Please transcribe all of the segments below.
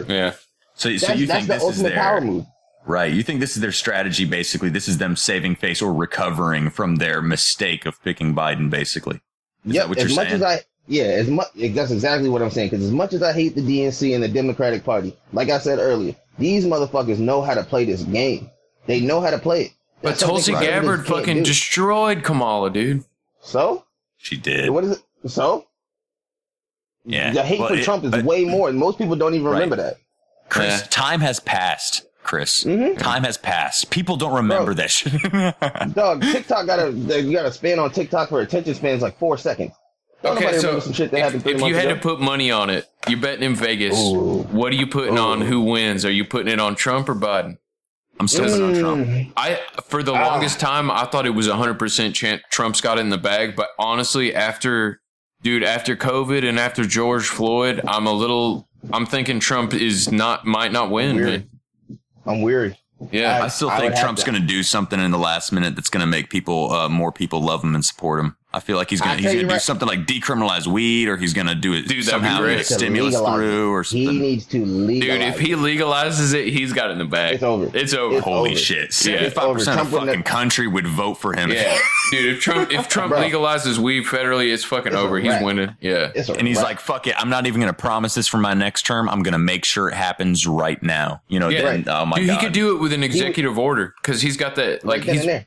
over. Yeah. So you That's think the this is ultimate power their move. right? You think this is their strategy? Basically, this is them saving face or recovering from their mistake of picking Biden. Basically, is that what you're saying? That's exactly what I'm saying. Because as much as I hate the DNC and the Democratic Party, like I said earlier, these motherfuckers know how to play this game. They know how to play it. But Tulsi Gabbard fucking destroyed Kamala, dude. So? She did. What is it? So? Yeah. The hate for Trump is way more, and most people don't even remember that. Chris, time has passed. Chris, time has passed. People don't remember that shit. Dog, TikTok you got a span on TikTok for attention spans like 4 seconds. Okay, so some shit that happened 3 months if you had ago. to put money on it, you're betting in Vegas. What are you putting on who wins? Are you putting it on Trump or Biden? I'm still on Trump. For the longest time, I thought it was 100% chance Trump's got it in the bag. But honestly, after COVID and after George Floyd, I'm thinking Trump might not win. I'm weary. Yeah, I still think Trump's going to do something in the last minute that's going to make more people love him and support him. I feel like he's going to do something like decriminalize weed, or he's going to do it somehow get stimulus through or something. He needs to legalize. Dude, if he legalizes it, he's got it in the bag. It's over. It's over. Holy shit! 75% of the fucking country would vote for him. Yeah, dude. If Trump legalizes weed federally, it's fucking over. He's winning. Yeah, and he's like, "Fuck it, I'm not even going to promise this for my next term. I'm going to make sure it happens right now." You know, oh my god, he could do it with an executive order because he's got that. Like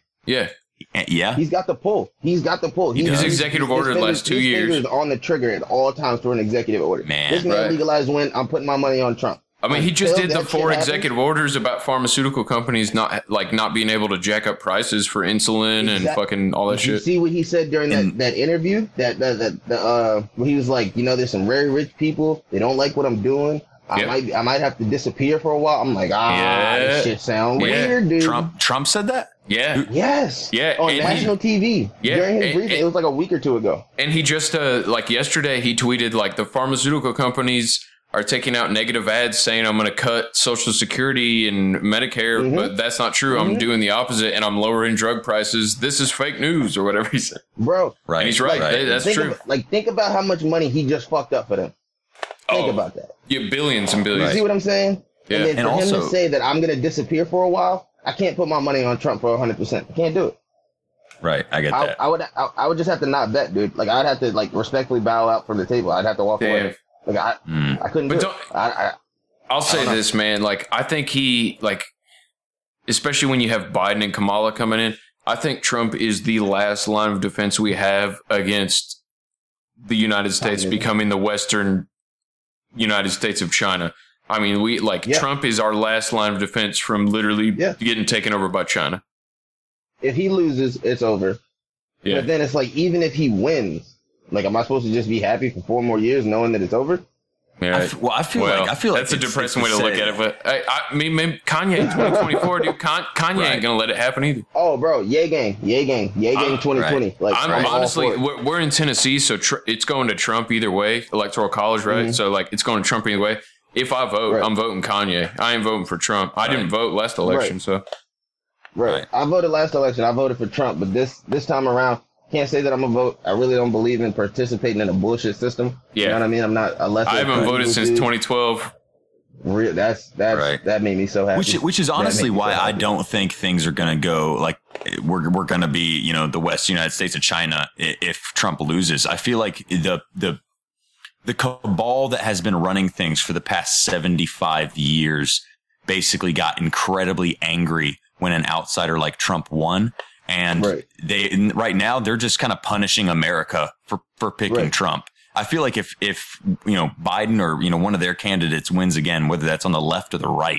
Yeah, he's got the pull. His executive order the last 2 years. His fingers on the trigger at all times for an executive order. This man legalized when I'm putting my money on Trump. I mean, he just did the 4 executive orders about pharmaceutical companies not being able to jack up prices for insulin and fucking all that shit. You see what he said during that interview? Where he was like, there's some very rich people. They don't like what I'm doing. I might have to disappear for a while. I'm like, this shit sounds weird, dude. Trump said that? Yeah. Yes. Yeah. On national TV. Yeah. During his briefing. It was like a week or two ago. And he just, yesterday, he tweeted, the pharmaceutical companies are taking out negative ads saying I'm going to cut Social Security and Medicare, but that's not true. I'm doing the opposite, and I'm lowering drug prices. This is fake news, or whatever he said. Bro. Right. And he's right. That's true. Think about how much money he just fucked up for them. Think about that. Yeah, billions and billions. You see what I'm saying? Yeah. And then for him to say that I'm going to disappear for a while, I can't put my money on Trump for 100%. I can't do it. Right, I get that. I would just have to not bet, dude. Like, I'd have to respectfully bow out from the table. I'd have to walk away. Like, I couldn't do it. I'll say this, man. I think he, especially when you have Biden and Kamala coming in, I think Trump is the last line of defense we have against the United States becoming the Western United States of China. I mean, Trump is our last line of defense from literally getting taken over by China. If he loses, it's over. Yeah. But then it's even if he wins, am I supposed to just be happy for 4 more years knowing that it's over? Yeah. I feel like that's a depressing way to look at it. But I mean, maybe Kanye in 2024, dude. Kanye ain't gonna let it happen either. Oh, bro, yay gang 2020. Right. I'm honestly, we're in Tennessee, so it's going to Trump either way. Electoral college, right? So it's going to Trump either way. If I vote, I'm voting Kanye. I ain't voting for Trump. I didn't vote last election, so. Right. I voted last election. I voted for Trump, but this time around, can't say that I'm gonna vote. I really don't believe in participating in a bullshit system. Yeah. You know what I mean? I'm not unless I haven't voted since 2012. That made me so happy. Which is honestly why I don't think things are going to go we're going to be, the West United States of China if Trump loses. I feel like the cabal that has been running things for the past 75 years basically got incredibly angry when an outsider like Trump won. And right now they're just kind of punishing America for picking Trump. I feel like if Biden or, one of their candidates wins again, whether that's on the left or the right,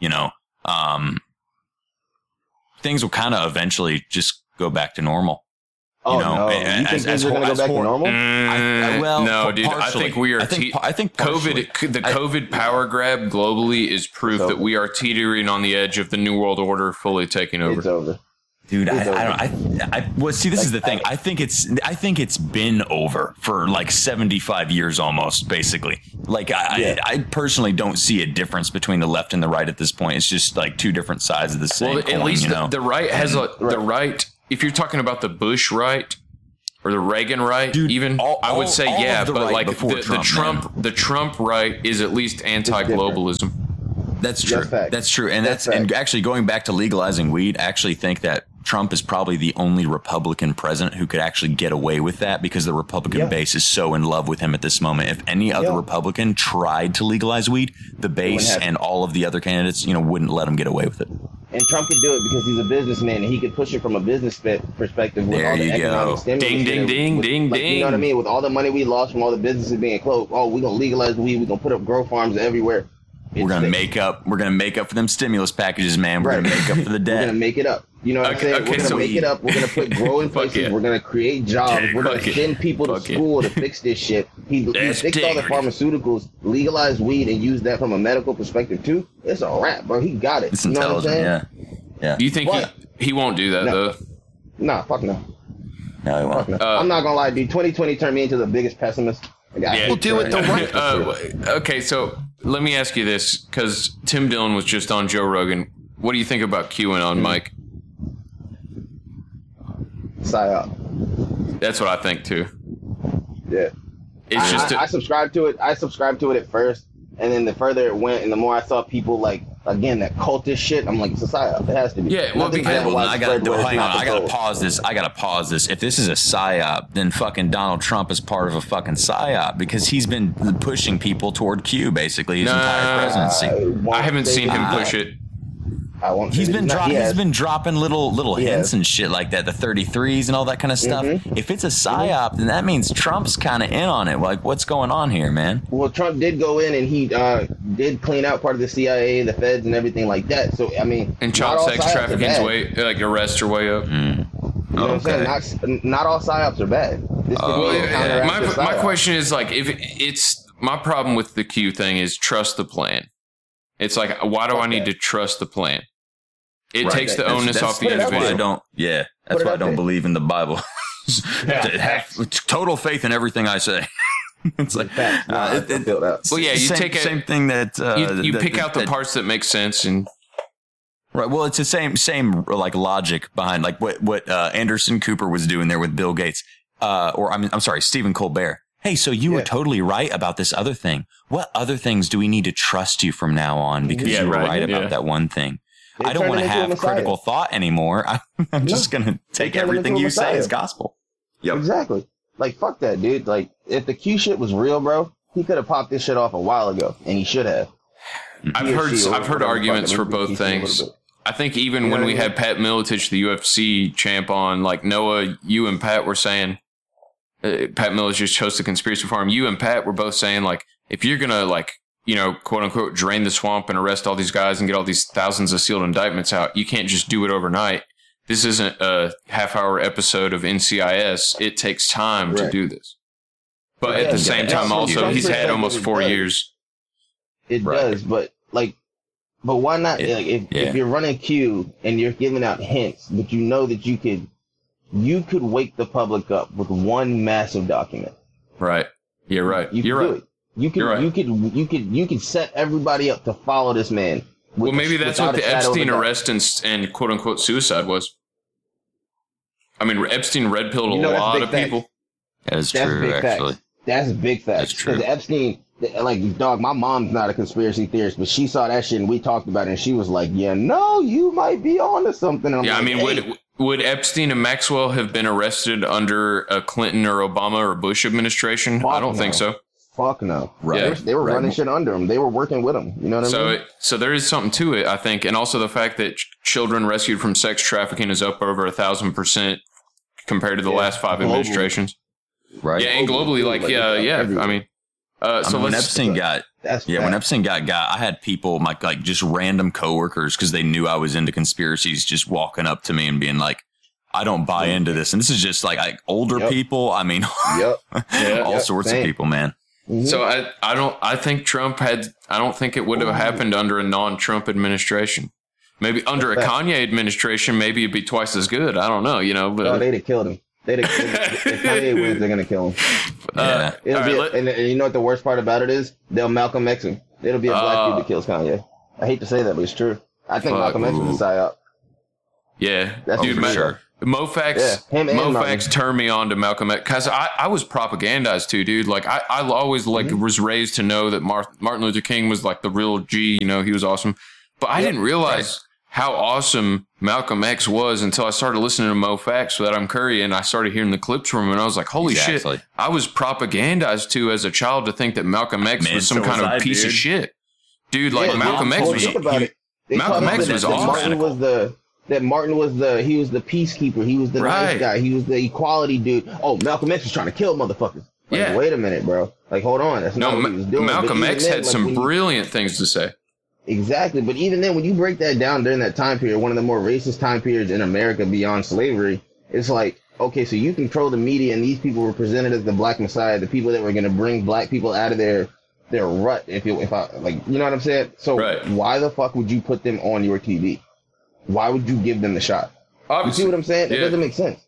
things will kind of eventually just go go back to normal. No. You think things are going to go back to normal? No, dude. Partially. I think we are. I think COVID power grab globally is proof that we are teetering on the edge of the New World Order fully taking over. It's over. Dude, this is the thing. I think it's been over for like 75 years almost, basically. I personally don't see a difference between the left and the right at this point. It's just like two different sides of the same coin. At least the right has the right. If you're talking about the Bush right, or the Reagan right, Dude, even I would say but right like the Trump right is at least anti-globalism. That's true. That's true. And and actually going back to legalizing weed, I actually think that Trump is probably the only Republican president who could actually get away with that because the Republican base is so in love with him at this moment. If any other Republican tried to legalize weed, the base and all of the other candidates, wouldn't let him get away with it. And Trump could do it because he's a businessman and he could push it from a business perspective with all the economic stimulus. Ding. You know what I mean? With all the money we lost from all the businesses being closed, we're going to legalize weed. We're going to put up grow farms everywhere. We're gonna make up for them stimulus packages, man. We're gonna make up for the debt. We're gonna make it up. You know what I'm saying? We're gonna make it up. We're gonna put growing places. We're gonna create jobs. We're gonna send people to school to fix this shit. He fixed all the pharmaceuticals, legalized weed, and used that from a medical perspective too. It's a wrap, bro. He got it. It's intelligent. Yeah. Do you think he won't do that though? Nah, fuck no. No, he won't. No. I'm not gonna lie, dude. 2020 turned me into the biggest pessimist. We'll do it the right. Okay, so let me ask you this, because Tim Dillon was just on Joe Rogan. What do you think about QAnon, Mike? PSYOP. That's what I think too. Yeah. I subscribed to it. I subscribed to it at first, and then the further it went, and the more I saw people that cultist shit, I'm like, it's a psyop. It has to be. Yeah, well, I gotta pause this. If this is a psyop, then fucking Donald Trump is part of a fucking psyop because he's been pushing people toward Q basically his entire presidency. I haven't seen him push it. He's been dropping little hints and shit like that, the 33s and all that kind of stuff. Mm-hmm. If it's a psyop, then that means Trump's kind of in on it. Like, what's going on here, man? Well, Trump did go in and he did clean out part of the CIA, the feds, and everything like that. So, I mean, and child sex trafficking's arrests are way up. You know what I'm saying? Not all psyops are bad. My question is my problem with the Q thing is trust the plan. It's like, why do I need to trust the plan? It takes the onus off the individual. That's why I don't believe in the Bible. Have total faith in everything I say. It's like, you take same thing that you pick out the parts that make sense and. Right. Well, it's the same like logic behind like what Anderson Cooper was doing there with Bill Gates, I'm sorry, Stephen Colbert. Hey, so you were totally right about this other thing. What other things do we need to trust you from now on because you were right about that one thing? I don't want to have critical thought anymore. I'm just going to take everything you say as gospel. Yep. Exactly. Like, fuck that, dude. Like, if the Q shit was real, bro, he could have popped this shit off a while ago, and he should have. I've heard arguments for both things. I think even when we had Pat Miletich, the UFC champ, on, like, Noah, you and Pat were saying, Pat Miletich just hosted Conspiracy Forum. You and Pat were both saying, like, if you're going to, quote unquote, drain the swamp and arrest all these guys and get all these thousands of sealed indictments out, you can't just do it overnight. This isn't a half-hour episode of NCIS. It takes time to do this. But at the same time, also, he's had almost 4 years. It does, but why not? If you're running Q and you're giving out hints, but you know that you could wake the public up with one massive document. Right. You're right. You're right. You could set everybody up to follow this man. Well, maybe that's what the Epstein arrest and quote unquote suicide was. I mean, Epstein red pilled a lot of people. That is true, actually. That's big facts. Because Epstein, like, dog, my mom's not a conspiracy theorist, but she saw that shit and we talked about it and she was like, you might be onto something. Would Epstein and Maxwell have been arrested under a Clinton or Obama or Bush administration? I don't think so. Fuck no. Right. Yeah. They were running shit under them. They were working with them. You know what I mean? So there is something to it, I think. And also the fact that children rescued from sex trafficking is up over 1,000% compared to the last 5 administrations. Right. Yeah, and globally, I mean, when Epstein got I had people, just random coworkers, because they knew I was into conspiracies, just walking up to me and being like, I don't buy into this. And this is just like older people. I mean, all sorts of people, man. Mm-hmm. So I don't think it would have happened under a non-Trump administration. Maybe under a Kanye administration, maybe it'd be twice as good. I don't know, but they'd have killed him. If Kanye wins, they're gonna kill him. And you know what the worst part about it is? They'll Malcolm X him. It'll be a black dude that kills Kanye. I hate to say that, but it's true. I think Malcolm X was a psyop. Yeah, that's dude, sure. Mofax turned me on to Malcolm X because I was propagandized too, dude. Like I always was raised to know that Martin Luther King was like the real G, you know, he was awesome. But I didn't realize how awesome Malcolm X was until I started listening to Mofax with Adam Curry, and I started hearing the clips from him, and I was like, holy shit. I was propagandized to as a child to think that Malcolm X was some kind of piece of shit. Dude, like Malcolm X was awesome. Martin was the peacekeeper. He was the nice guy. He was the equality dude. Oh, Malcolm X was trying to kill motherfuckers. Like, wait a minute, bro. Like, hold on. That's not what he was doing. Malcolm X had some brilliant things to say. Exactly. But even then, when you break that down during that time period, one of the more racist time periods in America beyond slavery, it's like, okay, so you control the media, and these people were presented as the black messiah, the people that were going to bring black people out of their rut, if I like, you know what I'm saying? So why the fuck would you put them on your TV? Why would you give them the shot? Obviously. You see what I'm saying? It doesn't make sense.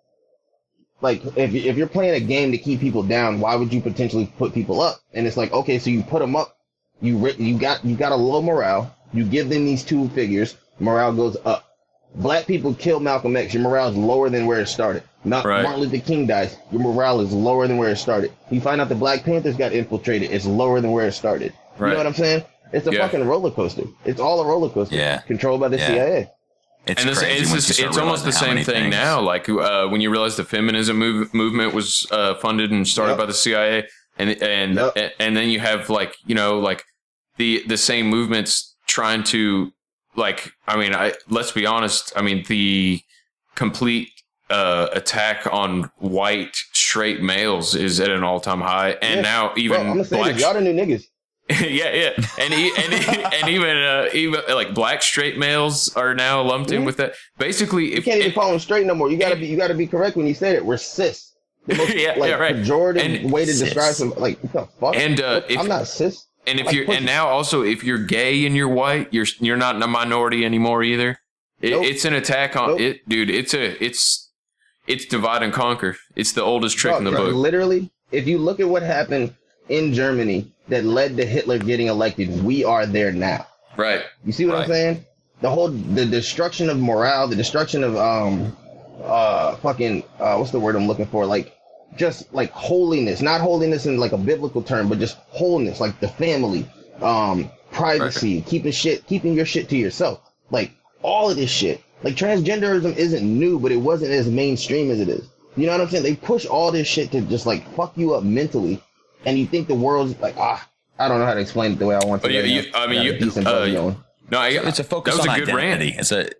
Like, if you're playing a game to keep people down, why would you potentially put people up? And it's like, okay, so you put them up, you got a low morale, you give them these two figures, morale goes up. Black people kill Malcolm X, your morale is lower than where it started. Martin Luther King dies, your morale is lower than where it started. You find out the Black Panthers got infiltrated, it's lower than where it started. You know what I'm saying? It's a fucking roller coaster. It's all a roller coaster. Yeah. Controlled by the CIA. It's almost the same thing now. Like when you realize the feminism movement was funded and started by the CIA, and then you have like, you know, like the same movements trying to, like, I mean, let's be honest. I mean, the complete attack on white straight males is at an all-time high, and now even black. Y'all the new niggas. yeah, and even like black straight males are now lumped in with that. Basically, you can't even call them straight no more. You gotta be correct when you say it. We're cis. The most, pejorative way to describe some, like, what the fuck? And I'm not cis. And if you're now also if you're gay and you're white, you're not in a minority anymore either. It's an attack on it, dude. It's divide and conquer. It's the oldest trick in the book. Literally, if you look at what happened in Germany that led to Hitler getting elected, we are there now. Right. You see what I'm saying? The destruction of morale, the destruction of what's the word I'm looking for? Like, just like holiness, not holiness in like a biblical term, but just wholeness, like the family, privacy, keeping your shit to yourself. Like all of this shit. Like transgenderism isn't new, but it wasn't as mainstream as it is. You know what I'm saying? They push all this shit to just like fuck you up mentally. And you think the world's like, I don't know how to explain it the way I want to. It's a focus on identity. It's a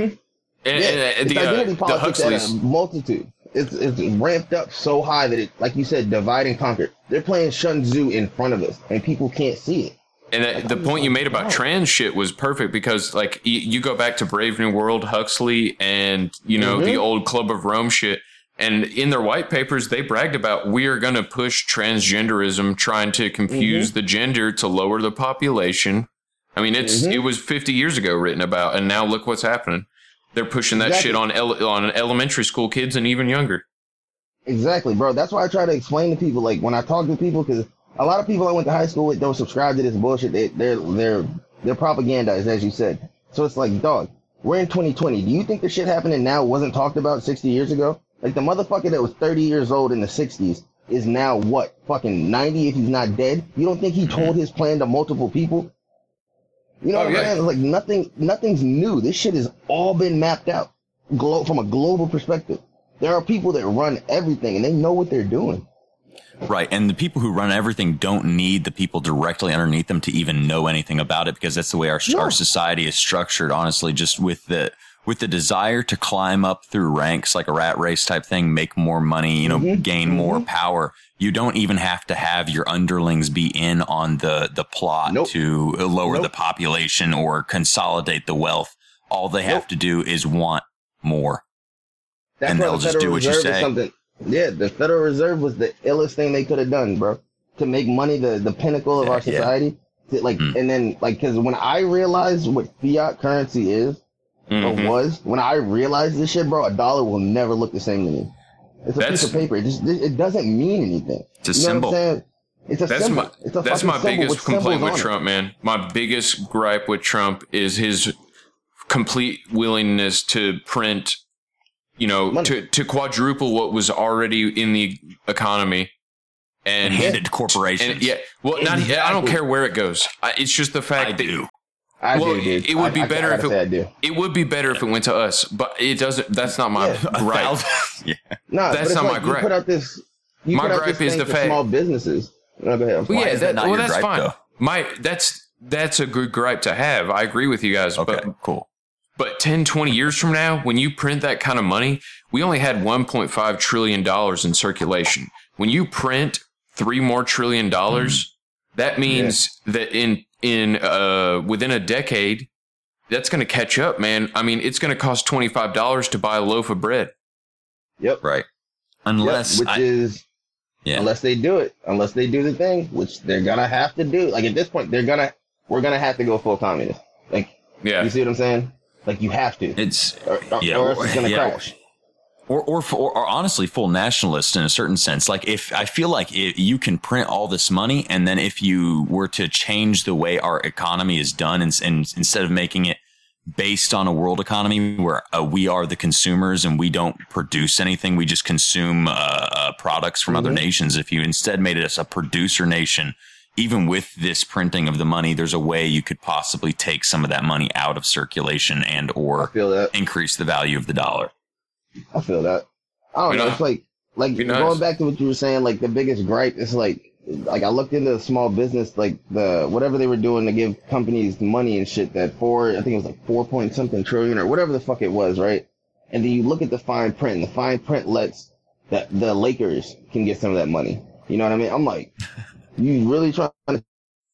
it's identity politics at a multitude. It's ramped up so high that it, like you said, divide and conquer. They're playing Sun Tzu in front of us, and people can't see it. And the point you made about trans shit was perfect because, like, you go back to Brave New World, Huxley, and the old Club of Rome shit. And in their white papers, they bragged about, we are going to push transgenderism, trying to confuse the gender to lower the population. I mean, it was 50 years ago written about, and now look what's happening. They're pushing that shit on elementary school kids and even younger. Exactly, bro. That's why I try to explain to people, like, when I talk to people, because a lot of people I went to high school with don't subscribe to this bullshit. They're propagandized, as you said. So it's like, dog, we're in 2020. Do you think the shit happening now wasn't talked about 60 years ago? Like, the motherfucker that was 30 years old in the 60s is now, what, fucking 90 if he's not dead? You don't think he told his plan to multiple people? You know what I'm saying? Like, nothing's new. This shit has all been mapped out from a global perspective. There are people that run everything, and they know what they're doing. Right. And the people who run everything don't need the people directly underneath them to even know anything about it, because that's the way our society is structured, honestly, just with the desire to climb up through ranks, like a rat race type thing, make more money, gain more power. You don't even have to have your underlings be in on the plot to lower the population or consolidate the wealth. All they have to do is want more. That's and they'll just do what you say. Yeah, the Federal Reserve was the illest thing they could have done, bro. To make money the pinnacle of our society. And then, like, because when I realized what fiat currency is, when I realized this shit, bro, a dollar will never look the same to me. It's a piece of paper. It doesn't mean anything. It's a symbol. What I'm saying? It's a symbol. That's my biggest complaint with Trump, man. My biggest gripe with Trump is his complete willingness to print, to quadruple what was already in the economy and hand it to corporations. And, I don't care where it goes. It's just the fact I do, dude. It would be better if it would be better if it went to us, but it doesn't. That's not my gripe. No, that's not my gripe. You put out this. My gripe is the fact small businesses. No, go ahead. That's fine. Though? That's a good gripe to have. I agree with you guys. Okay, but cool. But 10, 20 years from now, when you print that kind of money, we only had $1.5 trillion in circulation. When you print $3 more trillion, that means that within a decade, that's going to catch up, man. I mean, it's going to cost $25 to buy a loaf of bread. Yep. Right. Unless they do it, unless they do the thing, which they're going to have to do. Like at this point, we're going to have to go full communist. Like, you see what I'm saying? Like you have to. Or else it's going to crash. Or honestly, full nationalist in a certain sense. Like I feel like you can print all this money, and then if you were to change the way our economy is done, and instead of making it based on a world economy where we are the consumers and we don't produce anything, we just consume products from other nations. If you instead made it as a producer nation, even with this printing of the money, there's a way you could possibly take some of that money out of circulation and or increase the value of the dollar. I feel that. I don't know. It's like going back to what you were saying, like the biggest gripe is like I looked into small business, like the whatever they were doing to give companies money and shit, I think it was like 4 point something trillion or whatever the fuck it was, right? And then you look at the fine print, and the fine print lets that the Lakers can get some of that money. You know what I mean? I'm like, you really trying to...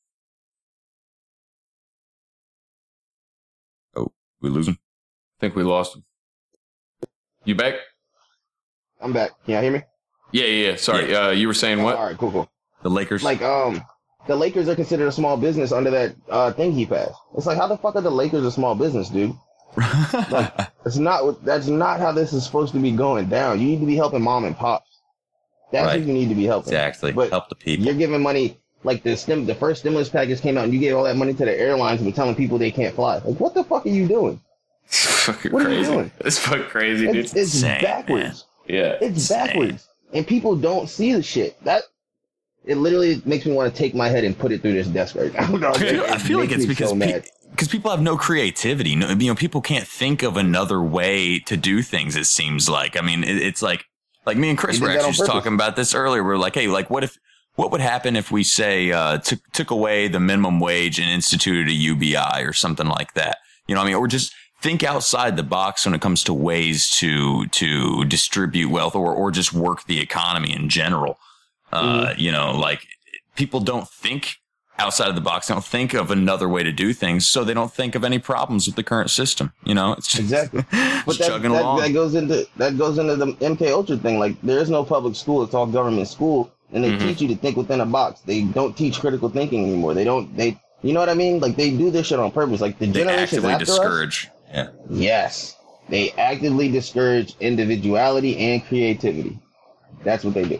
Oh, we losing? I think we lost him. You back? I'm back. Can y'all hear me? Yeah. Sorry. Yeah. You were saying what? All right, cool. The Lakers? Like, the Lakers are considered a small business under that thing he passed. It's like, how the fuck are the Lakers a small business, dude? Like, that's not how this is supposed to be going down. You need to be helping mom and pops. That's who you need to be helping. Exactly. But help the people. You're giving money, like the first stimulus package came out and you gave all that money to the airlines and were telling people they can't fly. Like, what the fuck are you doing? It's fucking what crazy. Are you doing? It's fucking crazy, dude. It's insane, backwards. Man. Yeah. It's backwards. And people don't see the shit. It literally makes me want to take my head and put it through this desk right now. I feel like it's because people have no creativity. People can't think of another way to do things. It seems like. I mean, it's like me and Chris were actually just talking about this earlier. We're like, hey, like what would happen if we say took away the minimum wage and instituted a UBI or something like that? You know what I mean? Or just think outside the box when it comes to ways to distribute wealth or just work the economy in general. Like people don't think outside of the box. They don't think of another way to do things. So they don't think of any problems with the current system. It's just exactly. But chugging along. That goes into the MK Ultra thing. Like there is no public school. It's all government school. And they teach you to think within a box. They don't teach critical thinking anymore. You know what I mean? Like they do this shit on purpose. Like the generations after discourage. Us, yes. They actively discourage individuality and creativity. That's what they do.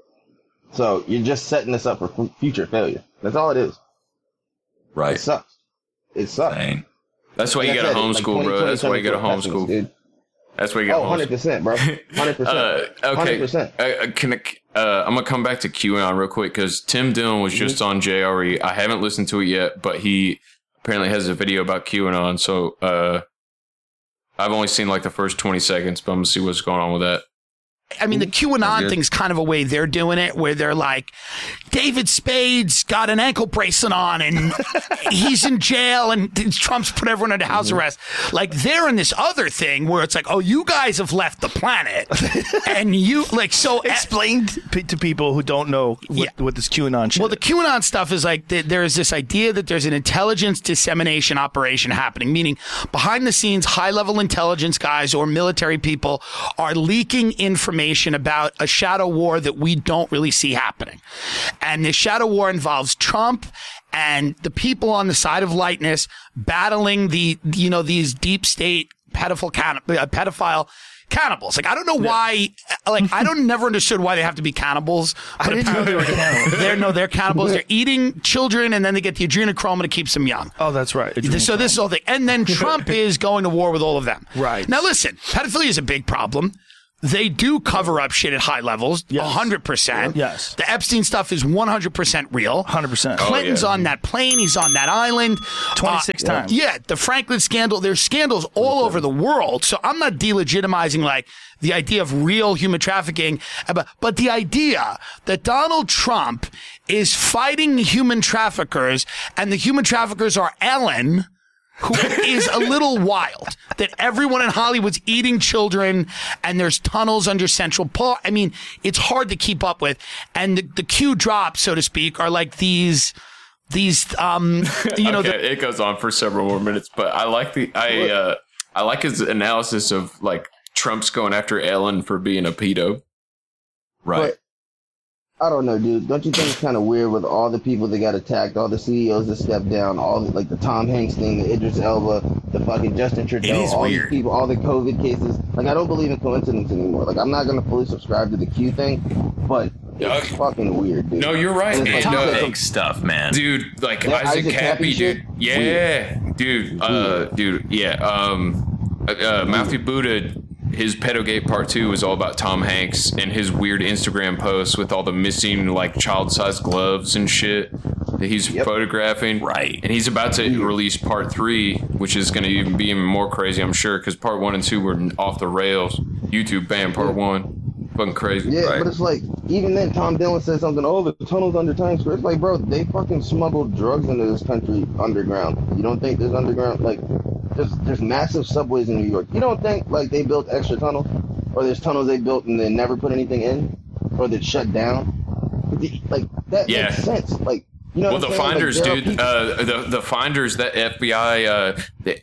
So you're just setting us up for future failure. That's all it is. Right. It sucks. Dang. That's why you got to homeschool, bro. That's why you got to homeschool. Dude. That's why you got to homeschool. 100%, bro. 100%. Okay. 100%. I'm going to come back to QAnon real quick because Tim Dillon was just on JRE. I haven't listened to it yet, but he apparently has a video about QAnon. So I've only seen like the first 20 seconds, but I'm going to see what's going on with that. I mean, the QAnon thing's kind of a way they're doing it, where they're like, David Spade's got an ankle bracelet on and he's in jail and Trump's put everyone under house arrest. Like, they're in this other thing where it's like, oh, you guys have left the planet. And you, like, so. Explain to people who don't know what this QAnon shit is. Well, the QAnon stuff is like, there's this idea that there's an intelligence dissemination operation happening, meaning behind the scenes, high level intelligence guys or military people are leaking information about a shadow war that we don't really see happening. And the shadow war involves Trump and the people on the side of lightness battling these deep state pedophile cannibals. Like, I don't know why. Like, I never understood why they have to be cannibals. I didn't know they were cannibals. They're cannibals. They're eating children, and then they get the adrenochrome, and it keeps them young. Oh, that's right. So this is all thing. And then Trump is going to war with all of them. Right. Now, listen, pedophilia is a big problem. They do cover up shit at high levels, 100%. Yes. The Epstein stuff is 100% real. 100%. Clinton's on that plane. He's on that island. 26 times. Yeah, the Franklin scandal. There's scandals all over the world. So I'm not delegitimizing, like, the idea of real human trafficking, but the idea that Donald Trump is fighting human traffickers and the human traffickers are Ellen, who is a little wild, that everyone in Hollywood's eating children and there's tunnels under Central Park. I mean, it's hard to keep up with. And the Q drops, so to speak, are like these, okay, it goes on for several more minutes, but I like his analysis of like Trump's going after Ellen for being a pedo. Right. But, I don't know, dude. Don't you think it's kind of weird with all the people that got attacked, all the CEOs that stepped down, all the, like the Tom Hanks thing, the Idris Elba, the fucking Justin Trudeau, all these people, all the COVID cases. Like, I don't believe in coincidence anymore. Like, I'm not going to fully subscribe to the Q thing, but it's fucking weird, dude. No, you're right. Like, Tom Hanks stuff, man. Dude, like Isaac Cappy, dude. Yeah, dude. Matthew Buddha, his Pedogate Part 2 is all about Tom Hanks and his weird Instagram posts with all the missing, like, child-sized gloves and shit that he's photographing. Right. And he's about to release Part 3, which is going to even be even more crazy, I'm sure, because Part 1 and 2 were off the rails. YouTube banned Part 1. Fucking crazy. Yeah, right? But it's like, even then, Tom Dillon said something, oh, the tunnels under Times Square. It's like, bro, they fucking smuggled drugs into this country underground. You don't think there's underground, like... There's massive subways in New York. You don't think, like, they built extra tunnels? Or there's tunnels they built and they never put anything in? Or they're shut down? Like, that makes sense. Like, you know the finders, like, dude, the finders, that FBI,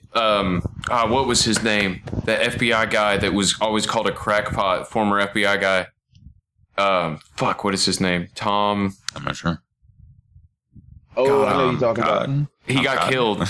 what was his name? The FBI guy that was always called a crackpot, former FBI guy. What is his name? Tom? I'm not sure. Oh, I know you're talking about. He got killed.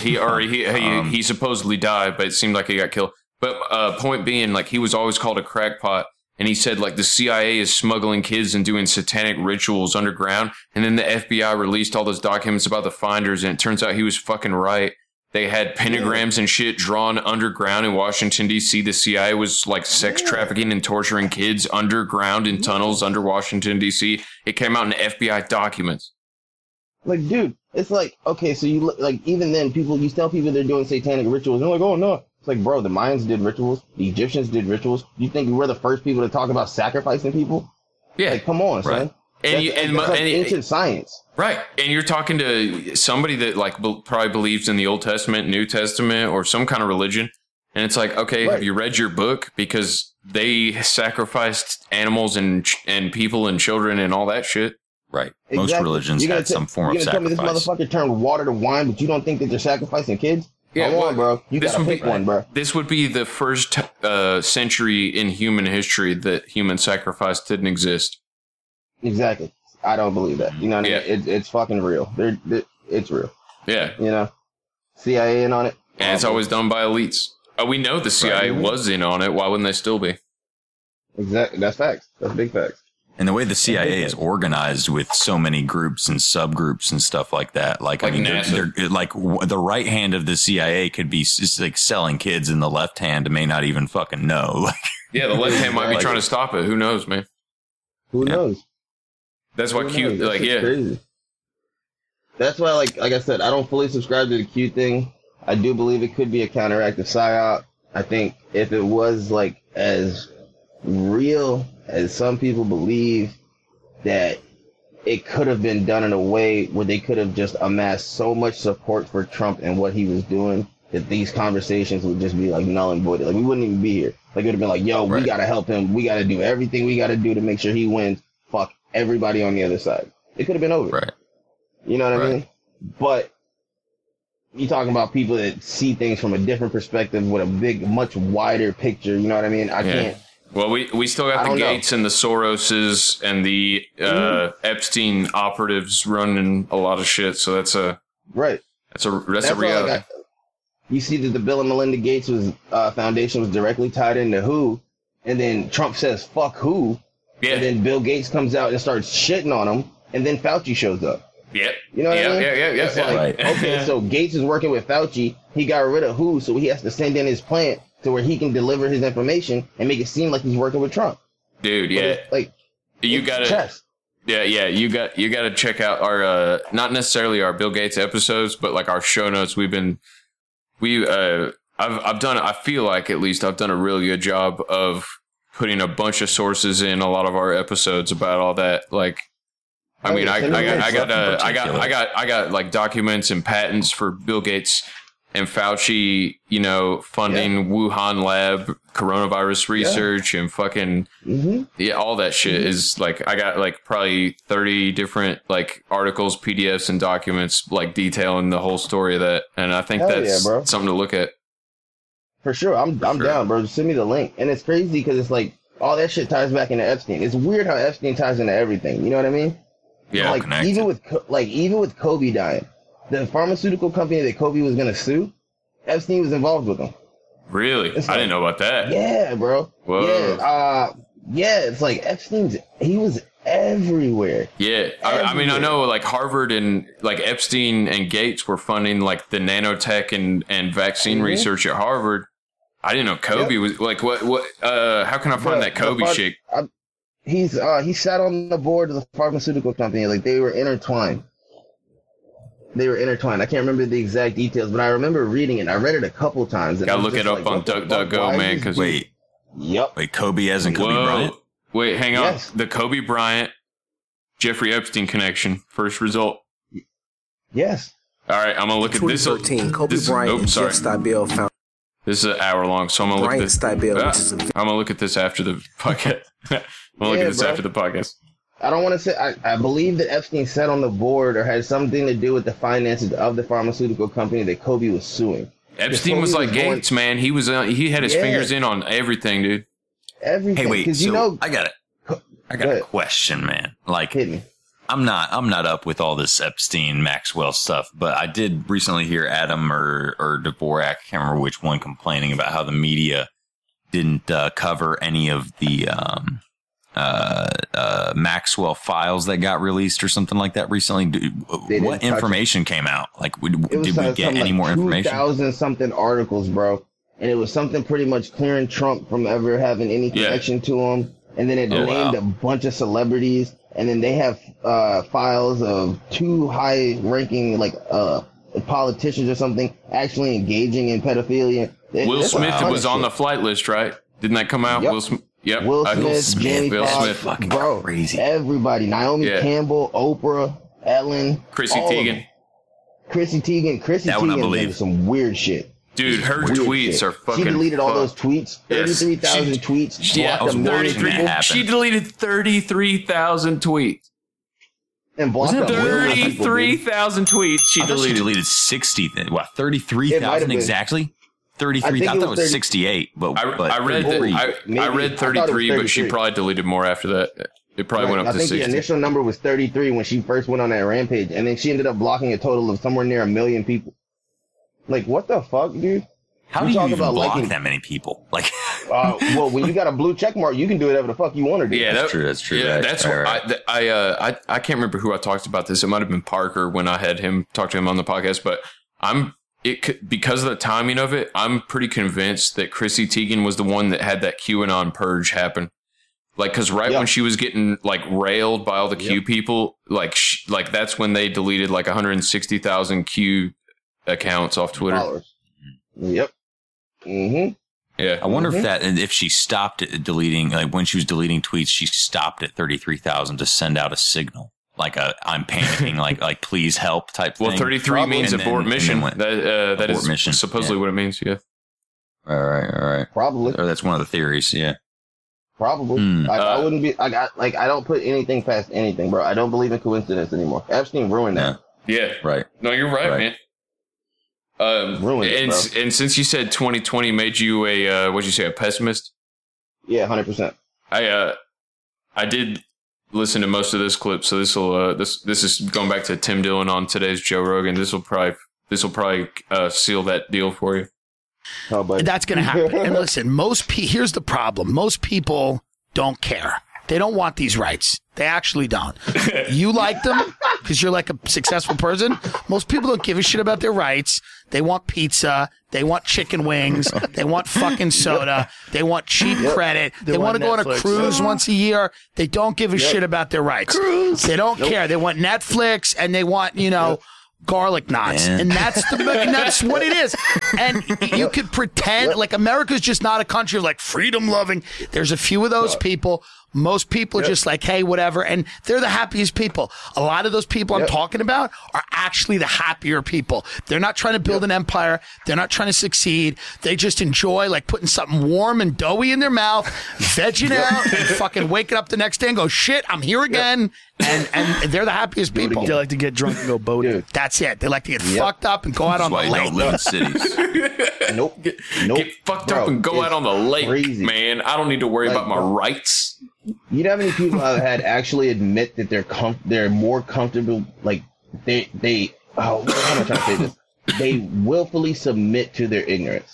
He supposedly died, but it seemed like he got killed. But point being, like, he was always called a crackpot, and he said, like, the CIA is smuggling kids and doing satanic rituals underground. And then the FBI released all those documents about the finders, and it turns out he was fucking right. They had pentagrams and shit drawn underground in Washington, D.C. The CIA was, like, sex trafficking and torturing kids underground in tunnels under Washington, D.C. It came out in FBI documents. Like, dude, it's like, okay, so you, like, even then, you tell people they're doing satanic rituals, and they're like, oh, no. It's like, bro, the Mayans did rituals, the Egyptians did rituals. You think we're the first people to talk about sacrificing people? Yeah. Like, come on, son. And that's like ancient science. Right. And you're talking to somebody that, like, probably believes in the Old Testament, New Testament, or some kind of religion. And it's like, okay, have you read your book? Because they sacrificed animals and people and children and all that shit. Right. Most religions had some form of sacrifice. You're going to tell me this motherfucker turned water to wine, but you don't think that they're sacrificing kids? Yeah, come on, bro. You got to pick one, bro. This would be the first century in human history that human sacrifice didn't exist. Exactly. I don't believe that. You know what I mean? It's fucking real. It's real. Yeah. You know? CIA in on it. And it's always done by elites. We know the CIA was in on it. Why wouldn't they still be? Exactly. That's facts. That's big facts. And the way the CIA is organized with so many groups and subgroups and stuff like that, like I mean, they're like the right hand of the CIA could be just like selling kids, and the left hand may not even fucking know. Like, yeah, the left hand might be trying to stop it. Who knows, man? Who knows? That's why Q, like, crazy. That's why, like I said, I don't fully subscribe to the Q thing. I do believe it could be a counteractive psyop. I think if it was like as real as some people believe, that it could have been done in a way where they could have just amassed so much support for Trump and what he was doing that these conversations would just be like null and void. Like, we wouldn't even be here. Like, it would have been like, yo, we got to help him. We got to do everything we got to do to make sure he wins. Fuck everybody on the other side. It could have been over. Right. You know what I mean? But you talking about people that see things from a different perspective with a big, much wider picture. You know what I mean? I can't. Well, we still got the Gates and the Soroses and the Epstein operatives running a lot of shit. So that's a That's a reality. You see that the Bill and Melinda Gates Foundation was directly tied into WHO, and then Trump says fuck who, and then Bill Gates comes out and starts shitting on him, and then Fauci shows up. Yep. You know what I mean? Yeah. It's like, okay, so Gates is working with Fauci. He got rid of WHO, so he has to send in his plant to where he can deliver his information and make it seem like he's working with Trump. Dude, yeah. Like, you got to. Yeah. You got to check out our not necessarily our Bill Gates episodes, but like our show notes. I've done. I feel like at least I've done a really good job of putting a bunch of sources in a lot of our episodes about all that. Like, I mean, I got like documents and patents for Bill Gates and Fauci, funding Wuhan lab coronavirus research and fucking all that shit is like, I got like probably 30 different like articles, PDFs and documents like detailing the whole story of that. And I think that's something to look at. For sure. I'm down, bro. Just send me the link. And it's crazy because it's like all that shit ties back into Epstein. It's weird how Epstein ties into everything. You know what I mean? Yeah. Like even with Kobe dying, the pharmaceutical company that Kobe was gonna sue, Epstein was involved with them. Really? I didn't know about that. Yeah, bro. Whoa. Yeah. It's like he was everywhere. Yeah. I mean, I know like Harvard and like Epstein and Gates were funding like the nanotech and vaccine research at Harvard. I didn't know Kobe was like what how can I find that Kobe shit? He sat on the board of the pharmaceutical company. Like they were intertwined. I can't remember the exact details, but I remember reading it. I read it a couple times. Gotta look it up on DuckDuckGo, man. Because wait, Kobe as in Kobe Bryant? Wait, hang on. The Kobe Bryant, Jeffrey Epstein connection. First result. Yes. All right, I'm gonna look at this. Kobe Bryant and Jeff Stibel found. This is an hour long, so I'm gonna look at this. I'm gonna look at this after the podcast. After the podcast. I don't want to say. I believe that Epstein sat on the board or had something to do with the finances of the pharmaceutical company that Kobe was suing. Epstein was like Gates, man. He was he had his fingers in on everything, dude. Everything. Hey, wait. So I got it. I got a question, man. Like, hit me. I'm not up with all this Epstein Maxwell stuff, but I did recently hear Adam or Dvorak, I can't remember which one, complaining about how the media didn't cover any of the Maxwell files that got released or something like that recently. What information came out? Like, did we get any more information? 2,000 something articles, bro. And it was something pretty much clearing Trump from ever having any connection to him. And then it named a bunch of celebrities. And then they have files of 2 high-ranking politicians or something actually engaging in pedophilia. Will Smith was on the flight list, right? Didn't that come out? Yep. Will Smith. Yep. Will Smith, Jamie Foxx, fucking bro, crazy. Everybody. Naomi Campbell, Oprah, Ellen, Chrissy Teigen. Chrissy Teigen did some weird shit. Dude, her tweets are fucking. She deleted all those tweets. 33,000 tweets. Yeah, 33. She deleted 33,000 tweets. And blocked 33,000 tweets. She deleted 60. What? 33,000 exactly? 33. I thought it was 68. But I read 33, but she probably deleted more after that. It probably went up to 60. I think the initial number was 33 when she first went on that rampage, and then she ended up blocking a total of somewhere near 1 million people. Like, what the fuck, dude? How do you even block that many people? Like, well, when you got a blue check mark, you can do whatever the fuck you want to do. Yeah, that's true. Yeah, that's what I can't remember who I talked about this. It might have been Parker when I had him talk to him on the podcast. But because of the timing of it, I'm pretty convinced that Chrissy Teigen was the one that had that QAnon purge happen. Like, because when she was getting like railed by all the Q people, like that's when they deleted like 160,000 Q accounts off Twitter. Followers. Yep. Mm-hmm. Yeah. I wonder if she stopped deleting, like when she was deleting tweets, she stopped at 33,000 to send out a signal, like I'm panicking, like please help type thing. Well, 33 means abort mission. That is mission. Supposedly what it means. Yeah. All right. Probably. Or that's one of the theories. Yeah. Probably. I wouldn't be. I don't put anything past anything, bro. I don't believe in coincidence anymore. Epstein ruined that. Yeah. Right. No, you're right, man. And since you said 2020 made you a pessimist? Yeah, 100%. I did listen to most of this clip, so this is going back to Tim Dillon on today's Joe Rogan. This will probably seal that deal for you. Oh, buddy. That's going to happen. And listen, here's the problem. Most people don't care. They don't want these rights. They actually don't. You like them because you're like a successful person. Most people don't give a shit about their rights. They want pizza. They want chicken wings. They want fucking soda. They want cheap credit. They want to go on a cruise once a year. They don't give a shit about their rights. They don't care. They want Netflix and they want, garlic knots. And that's what it is. And you could pretend like America's just not a country of like freedom loving. There's a few of those people. Most people are just like, hey, whatever. And they're the happiest people. A lot of those people I'm talking about are actually the happier people. They're not trying to build an empire. They're not trying to succeed. They just enjoy like putting something warm and doughy in their mouth, vegging out, and fucking waking up the next day and go, shit, I'm here again. And they're the happiest people. They like to get drunk and go boating. That's it. They like to get fucked up and go out on the lake. Don't live in cities. Nope. Get fucked up and go out on the lake, man. I don't need to worry about my rights. You know how many people I've had actually admit that they're more comfortable, like how am I trying to say this? They willfully submit to their ignorance.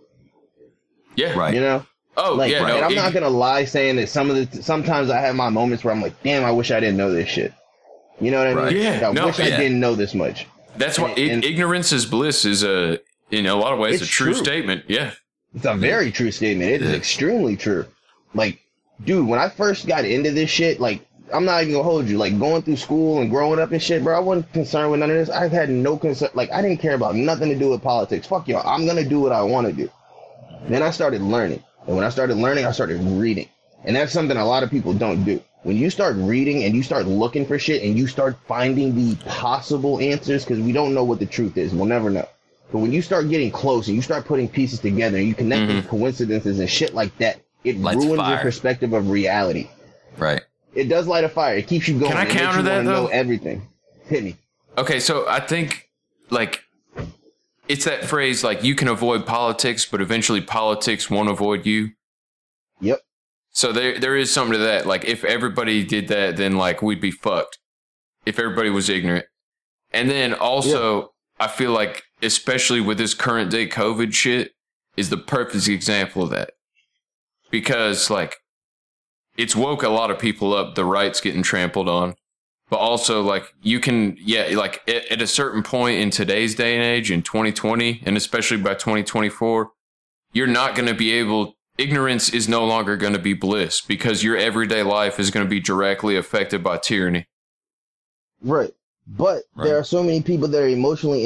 Yeah. Right. You know? Oh, like, yeah. And I'm not gonna lie saying that sometimes I have my moments where I'm like, damn, I wish I didn't know this shit. You know what I mean? Yeah. I wish I didn't know this much. That's why ignorance is bliss is in a lot of ways a true statement. Yeah. It's a very true statement. It is extremely true. Like, dude, when I first got into this shit, like, I'm not even gonna hold you. Like, going through school and growing up and shit, bro, I wasn't concerned with none of this. I had no concern. Like, I didn't care about nothing to do with politics. Fuck y'all. I'm gonna do what I want to do. Then I started learning. And when I started learning, I started reading. And that's something a lot of people don't do. When you start reading and you start looking for shit and you start finding the possible answers, because we don't know what the truth is. We'll never know. But when you start getting close and you start putting pieces together and you connect with coincidences and shit like that, it ruins your perspective of reality. Right. It does light a fire. It keeps you going. Can I counter that, though? Know everything. Hit me. Okay, so I think, like, it's that phrase, like, you can avoid politics, but eventually politics won't avoid you. Yep. So there is something to that. Like, if everybody did that, then, like, we'd be fucked. If everybody was ignorant. And then also, I feel like, especially with this current day COVID shit, is the perfect example of that. Because, like, it's woke a lot of people up, the rights getting trampled on. But also, like, you can, like, at a certain point in today's day and age, in 2020, and especially by 2024, you're not going to be able, ignorance is no longer going to be bliss, because your everyday life is going to be directly affected by tyranny. Right. But there are so many people that are emotionally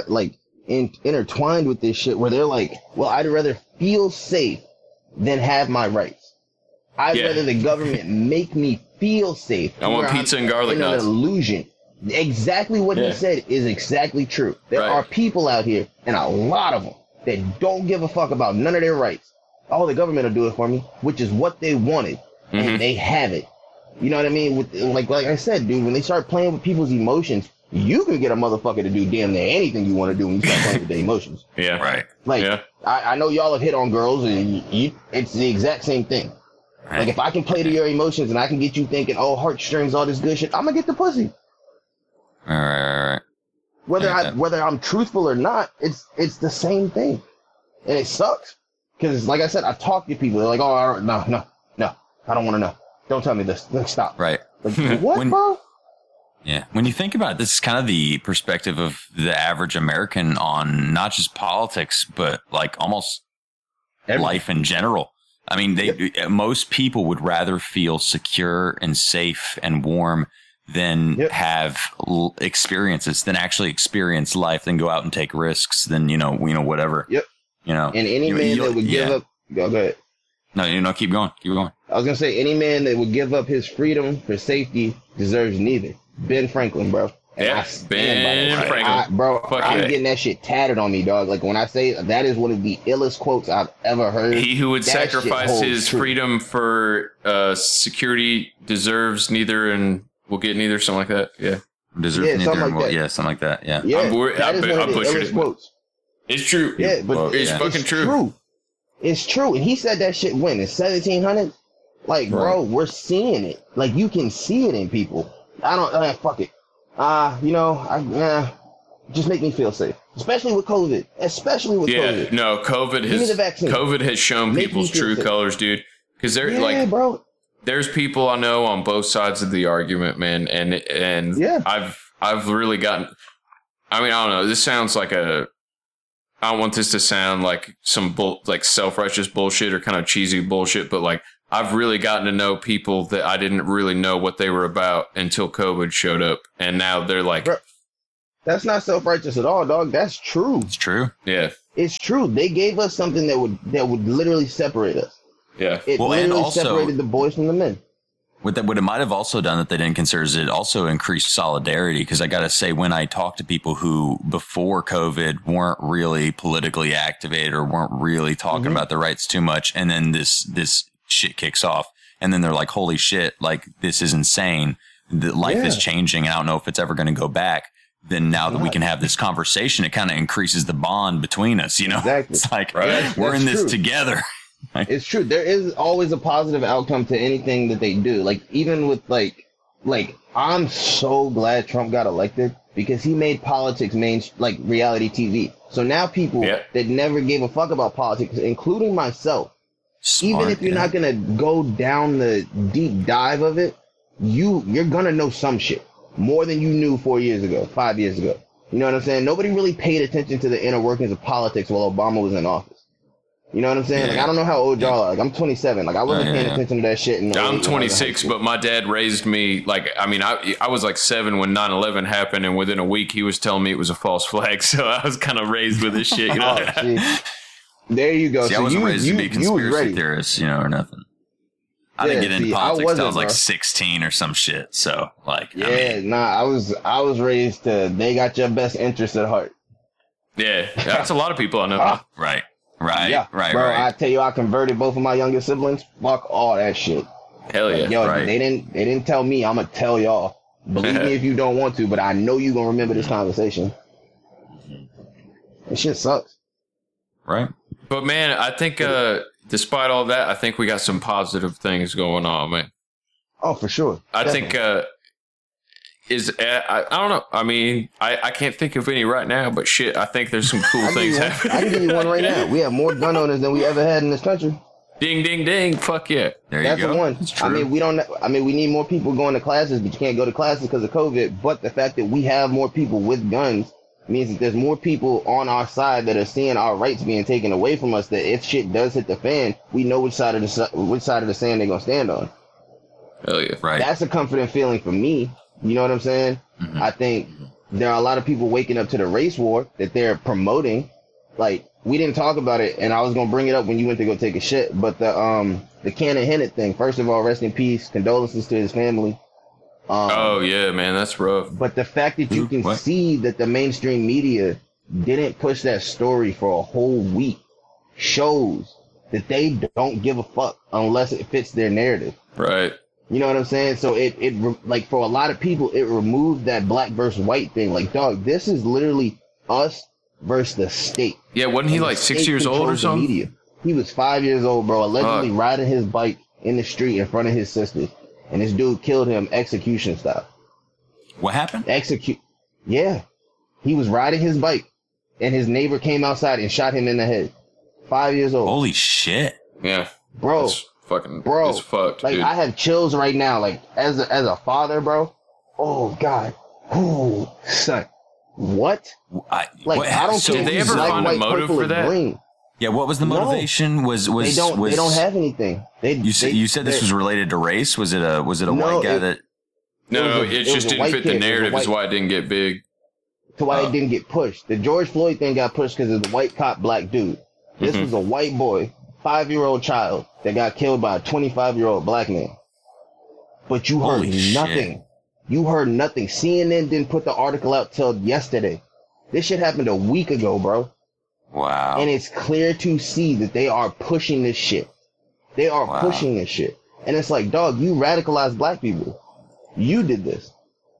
intertwined with this shit, where they're like, well, I'd rather feel safe than have my rights. I'd rather the government make me feel safe. I want pizza and garlic nuts. An illusion. Exactly what he said is exactly true. There are people out here, and a lot of them, that don't give a fuck about none of their rights. Oh, the government will do it for me, which is what they wanted, and they have it. You know what I mean? Like I said, dude, when they start playing with people's emotions, you can get a motherfucker to do damn near anything you want to do when you start playing with their emotions. Yeah. Right. Like, I know y'all have hit on girls, and it's the exact same thing. Like, if I can play to your emotions and I can get you thinking, oh, heartstrings, all this good shit, I'm gonna get the pussy. All right. Whether I'm truthful or not, it's the same thing, and it sucks. Because, like I said, I talk to people. They're like, oh, no, I don't want to know. Don't tell me this. Like, stop. Right. Like, what, bro? Yeah. When you think about it, this is kind of the perspective of the average American on not just politics, but like almost life in general. I mean, most people would rather feel secure and safe and warm than have experiences, than actually experience life, than go out and take risks, than, whatever. Yep. And any man that would give up, go ahead. No, keep going. I was going to say, any man that would give up his freedom for safety deserves neither. Ben Franklin, bro. And Ben Franklin. I'm getting that shit tatted on me, dog. Like, when I say that is one of the illest quotes I've ever heard. He who would sacrifice his freedom for security deserves neither and will get neither, something like that. Yeah. Deserves neither and will, something like that. Yeah. Yeah, that is one of the illest quotes. It's true. Yeah, but it's fucking true. It's true. And he said that shit when? In 1700? Like, bro, we're seeing it. Like, you can see it in people. Fuck it. just make me feel safe, especially with COVID. COVID. No, COVID has shown people's true colors, dude. Because they're bro. There's people I know on both sides of the argument, man, and I've really gotten. I mean, I don't know. This sounds like I don't want this to sound like some self-righteous bullshit or kind of cheesy bullshit, but like I've really gotten to know people that I didn't really know what they were about until COVID showed up, and now they're like, bro, that's not self-righteous at all, dog. That's true. It's true. Yeah, it's true. They gave us something that would literally separate us. Yeah, it literally separated the boys from the men. What it might have also done that they didn't consider is it also increased solidarity. Because I got to say, when I talk to people who before COVID weren't really politically activated or weren't really talking about their rights too much, and then this shit kicks off, and then they're like, "Holy shit! Like this is insane. The life is changing, and I don't know if it's ever going to go back." Then now that we can have this conversation, it kind of increases the bond between us. You know, exactly. It's like we're in this together. It's true. There is always a positive outcome to anything that they do. Like even with like I'm so glad Trump got elected because he made politics reality TV. So now people that never gave a fuck about politics, including myself, even if you're not gonna go down the deep dive of it, you're gonna know some shit more than you knew 4 years ago, 5 years ago. You know what I'm saying? Nobody really paid attention to the inner workings of politics while Obama was in office. You know what I'm saying? Like, I don't know how old y'all are. Like, I'm 27. Like, I wasn't paying attention to that shit. I'm 26, but my dad raised me. Like, I mean, I was like 7 when 9/11 happened, and within a week, he was telling me it was a false flag. So I was kind of raised with this shit. You know? There you go. See, so I wasn't raised to be a conspiracy ready. theorist, you know, or nothing. I didn't get into politics until I was like 16 or some shit. So, like, I was raised to. They got your best interest at heart. Yeah, that's a lot of people I know. Right. Bro, I tell you, I converted both of my younger siblings. Fuck all that shit. Hell yeah. Like, yo, they didn't tell me. I'm gonna tell y'all. Believe me if you don't want to, but I know you gonna remember this conversation. This shit sucks. Right. But man, I think despite all that, I think we got some positive things going on, man. Oh, for sure. I think I don't know. I mean, I can't think of any right now, but shit, I think there's some cool things happening. I can give you one right now. We have more gun owners than we ever had in this country. Ding, ding, ding. Fuck yeah. That's the one. I mean, we need more people going to classes, but you can't go to classes because of COVID. But the fact that we have more people with guns means that there's more people on our side that are seeing our rights being taken away from us, that if shit does hit the fan, we know which side of the sand they're going to stand on. Hell yeah. Right. That's a comforting feeling for me. You know what I'm saying? Mm-hmm. I think there are a lot of people waking up to the race war that they're promoting. Like, we didn't talk about it, and I was going to bring it up when you went to go take a shit, but the Cannon Hennett thing, first of all, rest in peace, condolences to his family. Oh, yeah, man, that's rough. But the fact that you can see that the mainstream media didn't push that story for a whole week shows that they don't give a fuck unless it fits their narrative. Right. You know what I'm saying? So it like, for a lot of people, it removed that black versus white thing. Like, dog, this is literally us versus the state. Yeah, wasn't he like 6 years old or something? Media. He was 5 years old, bro, allegedly riding his bike in the street in front of his sisters. And this dude killed him execution style. What happened? Yeah. He was riding his bike, and his neighbor came outside and shot him in the head. 5 years old. Holy shit. Yeah. Bro. It's fucked, like, dude. I have chills right now. Like, as a father, bro. Oh, God. Oh, son. What? I don't so care. Did they ever find a motive for that? Green. Yeah, what was the motivation? No. They don't have anything. You said this was related to race? Was it a white guy that? No, it just didn't fit the narrative. Is why it didn't get big. To why it didn't get pushed. The George Floyd thing got pushed because of the white cop black dude. This was a white boy, 5-year-old child that got killed by a 25-year-old black man. But you heard nothing. Shit. You heard nothing. CNN didn't put the article out till yesterday. This shit happened a week ago, bro. Wow. And it's clear to see that they are pushing this shit. They are pushing this shit. And it's like, dog, you radicalized black people. You did this.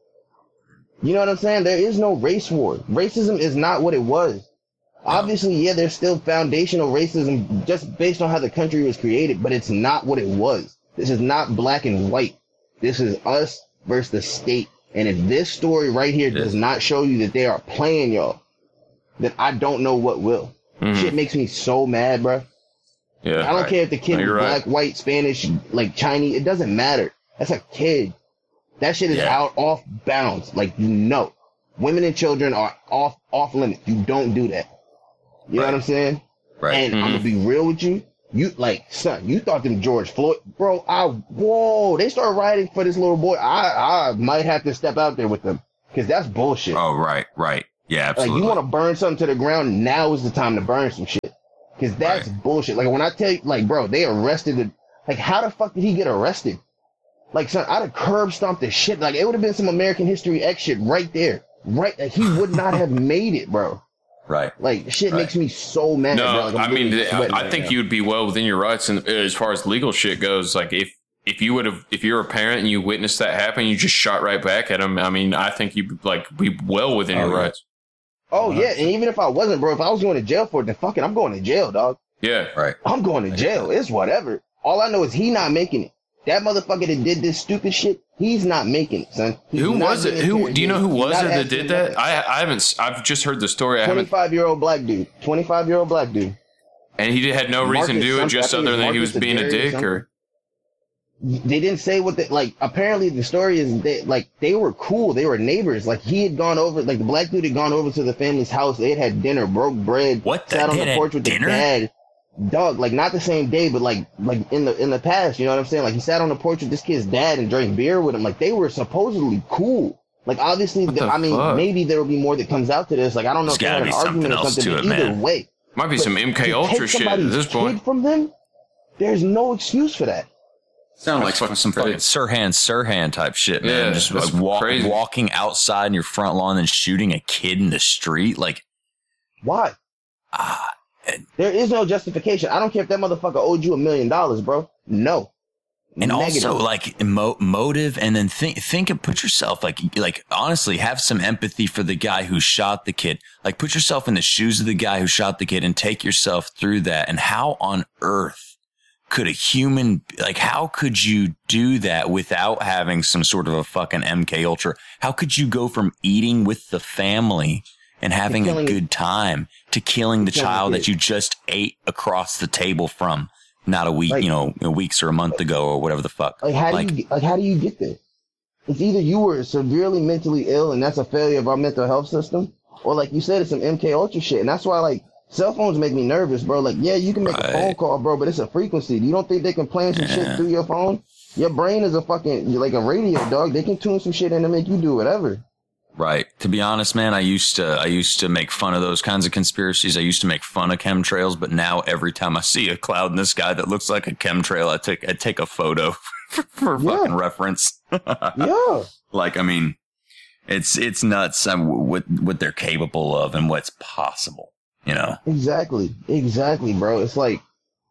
You know what I'm saying? There is no race war. Racism is not what it was. Obviously, yeah, there's still foundational racism just based on how the country was created, but it's not what it was. This is not black and white. This is us versus the state And if this story right here does not show you that they are playing y'all, then I don't know what will. Shit makes me so mad, bro. Yeah, I don't care if the kid is black, white, Spanish, like Chinese. It doesn't matter. That's a kid. That shit is out off bounds. Like, women and children are off limits. You don't do that. You know what I'm saying? Right. And I'm gonna be real with you. You son, you thought them George Floyd, bro. They started rioting for this little boy. I might have to step out there with them because that's bullshit. Oh, right. Yeah, absolutely. Like, you want to burn something to the ground? Now is the time to burn some shit because that's bullshit. Like, when I tell you, like, bro, they arrested like, how the fuck did he get arrested? Like, son, I'd have curb stomped the shit. Like, it would have been some American History X shit right there. Right? Like, he would not have made it, bro. Right. Like, shit makes me so mad. No, bro. Like, I mean, I think you'd be well within your rights. And as far as legal shit goes, like, if you're a parent and you witnessed that happen, you just shot right back at him. I mean, I think you'd be well within your rights. Oh, yeah. And even if I wasn't, bro, if I was going to jail for it, then fuck it, I'm going to jail, dog. Yeah. Right. I'm going to jail. It's whatever. All I know is he not making it. That motherfucker that did this stupid shit, he's not making it, son. Who was it? Do you know who was it that did that? I haven't. I've just heard the story. 25-year-old black dude. 25-year-old black dude. And he had no reason to do it, just other than he was being a dick, or. They didn't say what apparently the story is they were cool. They were neighbors. Like, he had gone over, like, the black dude had gone over to the family's house. They had dinner, broke bread, sat on the porch with the dad. Dog, like, not the same day, but like in the past, you know what I'm saying? Like, he sat on the porch with this kid's dad and drank beer with him. Like, they were supposedly cool. Like, obviously, maybe there will be more that comes out to this. Like, I don't know if they had an argument or something, but either way. Might be some MK Ultra shit at this point. From them, there's no excuse for that. Sound like some fucking Sirhan type shit, man. Yeah, just like walking outside in your front lawn and shooting a kid in the street. Like, why? There is no justification. I don't care if that motherfucker owed you $1 million, bro. No. And also, like, motive, and then think and put yourself, like honestly, have some empathy for the guy who shot the kid. Like, put yourself in the shoes of the guy who shot the kid and take yourself through that. And how on earth could a human, like, how could you do that without having some sort of a fucking MK Ultra? How could you go from eating with the family and having a good time to killing the child that you just ate across the table from not a week, weeks or a month ago or whatever the fuck? Like, how do you get there? It's either you were severely mentally ill and that's a failure of our mental health system, or, like you said, it's some MK Ultra shit. And that's why, like, cell phones make me nervous, bro. Like, yeah, you can make a phone call, bro, but it's a frequency. You don't think they can plan some shit through your phone? Your brain is like a radio, dog. They can tune some shit in to make you do whatever. Right. To be honest, man, I used to make fun of those kinds of conspiracies. I used to make fun of chemtrails, but now every time I see a cloud in the sky that looks like a chemtrail, I take a photo for fucking reference. Yeah. Like, I mean, it's nuts what they're capable of and what's possible, you know? Exactly, bro. It's like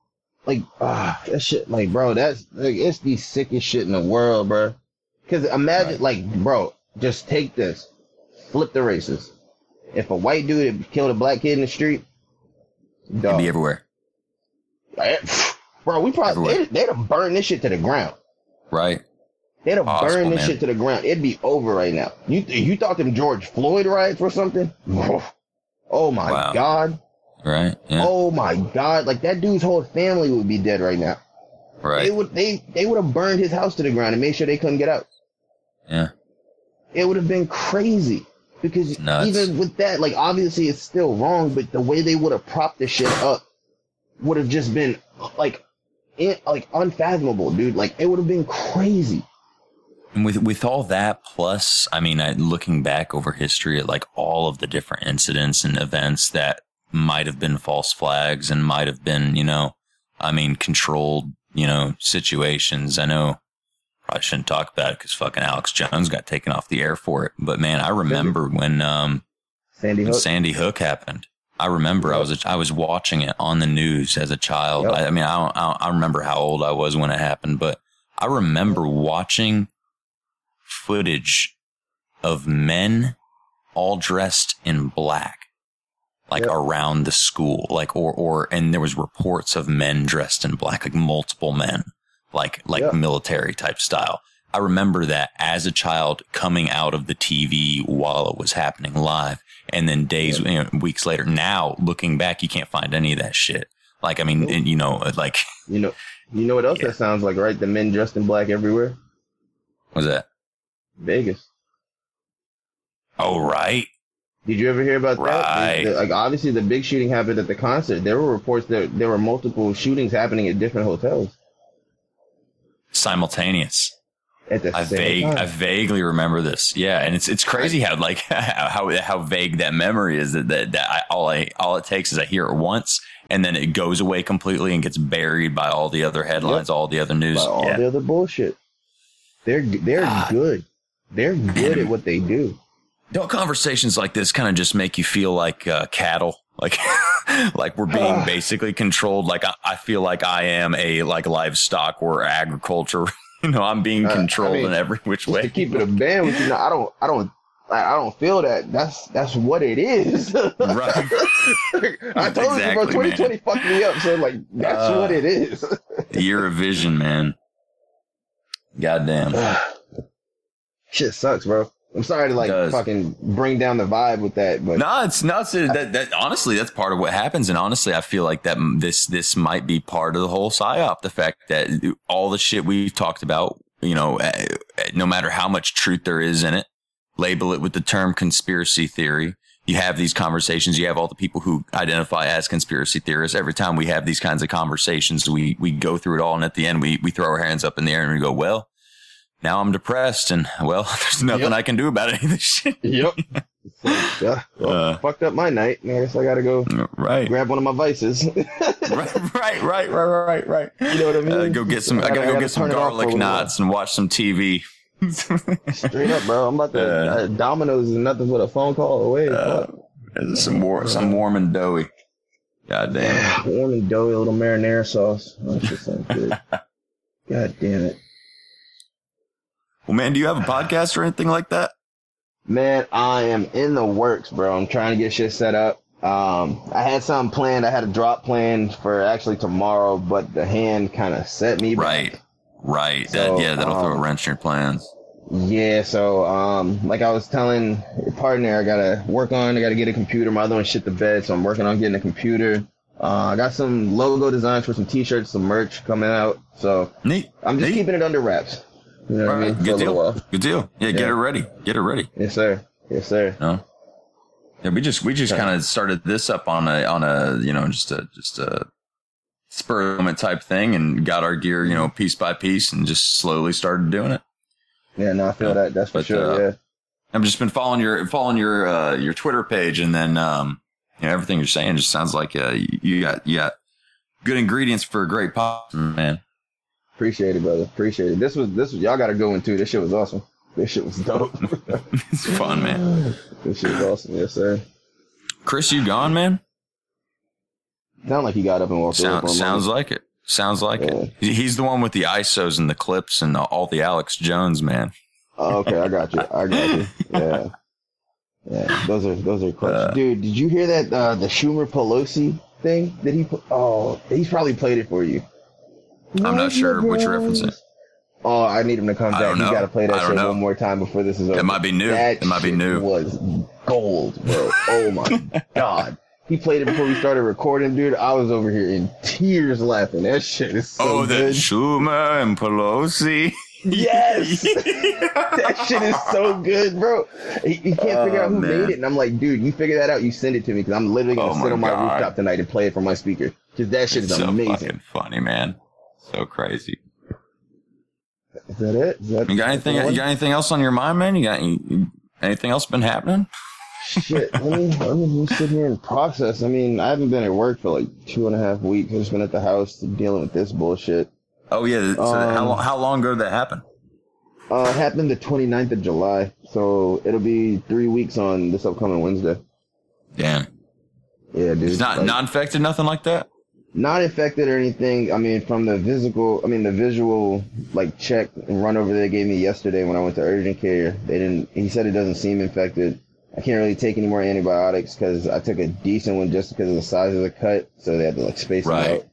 that shit, like, bro, that's, like, it's the sickest shit in the world, bro. Because imagine, like, bro, just take this. Flip the races. If a white dude had killed a black kid in the street, it'd be everywhere. Bro, we probably, they'd have burned this shit to the ground. Right. They'd have burned this shit to the ground. It'd be over right now. You thought them George Floyd riots or something? Oh my God. Right. Yeah. Oh my God. Like, that dude's whole family would be dead right now. Right. They would have burned his house to the ground and made sure they couldn't get out. Yeah. It would have been crazy. Because even with that, like, obviously it's still wrong, but the way they would have propped this shit up would have just been, like unfathomable, dude. Like, it would have been crazy. And with all that, plus, I mean, looking back over history at, like, all of the different incidents and events that might have been false flags and might have been, controlled, situations. I know probably shouldn't talk about it because fucking Alex Jones got taken off the air for it. But man, I remember when Sandy Hook happened. I remember I was watching it on the news as a child. Yep. I don't remember how old I was when it happened, but I remember watching footage of men all dressed in black, like around the school, like, and there was reports of men dressed in black, like multiple men, like military type style. I remember that as a child coming out of the TV while it was happening live. And then days, weeks later, now looking back, you can't find any of that shit. Like, I mean, you know what else that sounds like, right? The men dressed in black everywhere. What's that? Vegas. Oh, right. Did you ever hear about that? Right. Like, obviously, the big shooting happened at the concert. There were reports that there were multiple shootings happening at different hotels. Simultaneous. At the same time. I vaguely remember this. Yeah, and it's crazy how like how vague that memory is. All it takes is I hear it once, and then it goes away completely and gets buried by all the other headlines, all the other news, all the other bullshit. They're good. They're good at what they do. Don't conversations like this kind of just make you feel like cattle? Like like we're being basically controlled. Like I feel like I am a like livestock or agriculture. You know, I'm being controlled in every which way. To keep it a band with you, I don't feel that. That's what it is. Right. I told you, bro. 2020 fucked me up. So like, that's what it is. Year of vision, man. Goddamn. Shit sucks, bro. I'm sorry to like fucking bring down the vibe with that, but no, it's nuts. That honestly, that's part of what happens. And honestly, I feel like that this might be part of the whole psyop. The fact that all the shit we've talked about, you know, no matter how much truth there is in it, label it with the term conspiracy theory. You have these conversations. You have all the people who identify as conspiracy theorists. Every time we have these kinds of conversations, we go through it all, and at the end, we throw our hands up in the air and we go, well. Now I'm depressed, and well, there's nothing I can do about any of this shit. Yep. Fucked up my night. I guess I gotta go. Right. Grab one of my vices. right. You know what I mean? Go get some. I gotta go get some garlic knots and watch some TV. Straight up, bro. I'm about to. Domino's is nothing but a phone call away. Some warm and doughy. Goddamn. Warm and doughy, a little marinara sauce. That shit sounds good. God damn it. Well, man, do you have a podcast or anything like that? Man, I am in the works, bro. I'm trying to get shit set up. I had something planned. I had a drop planned for actually tomorrow, but the hand kind of set me back. Right. So, that'll throw a wrench in your plans. Yeah, so like I was telling a partner, I gotta get a computer. My other one shit the bed, so I'm working on getting a computer. I got some logo designs for some t-shirts, some merch coming out. So neat. I'm just keeping it under wraps. You know what I mean? Good deal. Yeah, get it ready. Yes, sir. No. Yeah, we just kind of started this up on a you know, just a spur of the moment type thing, and got our gear, you know, piece by piece, and just slowly started doing it. Yeah, no, I feel that. That's for sure. Yeah. I've just been following your Twitter page, and then you know, everything you're saying just sounds like you got good ingredients for a great pop, man. Appreciate it, brother. Appreciate it. This was y'all got to go in too. This shit was awesome. This shit was dope. It's fun, man. This shit was awesome. Yes, sir. Chris, you gone, man? Sound like he got up and walked away. Sounds like it. it. He's the one with the ISOs and the clips and all the Alex Jones, man. Oh, okay, I got you. Yeah. Those are clutch. Dude, did you hear that the Schumer Pelosi thing that he put? Oh, he's probably played it for you. I'm not sure which reference it. Oh, I need him to come back. You got to play that shit one more time before this is over. It might be new. It was gold, bro. Oh my God. He played it before we started recording, dude. I was over here in tears laughing. That shit is so good. Oh, that Schumer and Pelosi. Yes. That shit is so good, bro. He can't figure out who made it. And I'm like, dude, you figure that out. You send it to me because I'm literally going to sit on my rooftop tonight and play it from my speaker. Because that shit is amazing. So fucking funny, man. So crazy. Is that it? You got anything else on your mind, man? You got anything else been happening? Shit, let me sit here and process. I mean, I haven't been at work for like 2.5 weeks. I've just been at the house dealing with this bullshit. Oh yeah. So how long ago did that happen? It happened the 29th of July. So it'll be 3 weeks on this upcoming Wednesday. Damn. Yeah, dude. It's not infected, nothing like that? Not infected or anything. I mean, from the visual like check and run over they gave me yesterday when I went to urgent care, he said it doesn't seem infected. I can't really take any more antibiotics because I took a decent one just because of the size of the cut, so they had to like space it out.